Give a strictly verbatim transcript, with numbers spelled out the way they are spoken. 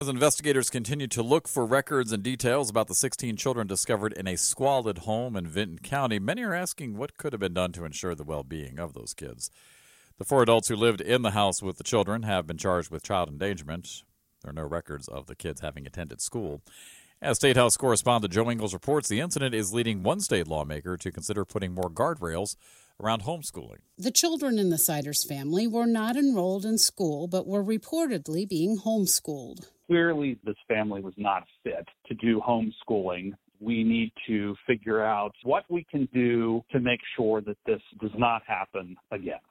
As investigators continue to look for records and details about the sixteen children discovered in a squalid home in Vinton County, many are asking what could have been done to ensure the well-being of those kids. The four adults who lived in the house with the children have been charged with child endangerment. There are no records of the kids having attended school. As State House correspondent Joe Ingles reports, the incident is leading one state lawmaker to consider putting more guardrails around homeschooling. The children in the Siders family were not enrolled in school, but were reportedly being homeschooled. Clearly, this family was not fit to do homeschooling. We need to figure out what we can do to make sure that this does not happen again.